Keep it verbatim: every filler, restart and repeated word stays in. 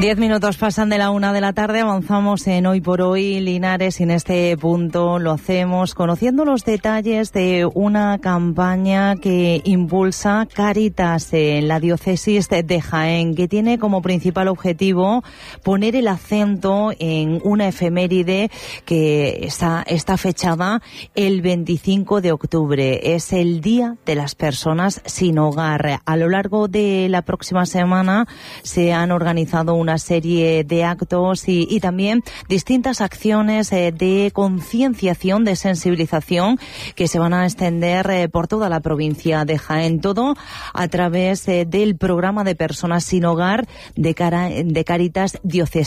Diez minutos pasan de la una de la tarde, avanzamos en Hoy por Hoy, Linares, y en este punto lo hacemos conociendo los detalles de una campaña que impulsa Cáritas en la diócesis de Jaén, que tiene como principal objetivo poner el acento en una efeméride que está, está fechada el veinticinco de octubre. Es el Día de las Personas Sin Hogar. A lo largo de la próxima semana se han organizado una serie de actos y, y también distintas acciones eh, de concienciación, de sensibilización que se van a extender eh, por toda la provincia de Jaén. Todo a través eh, del programa de personas sin hogar de, cara, de Cáritas Diocesana.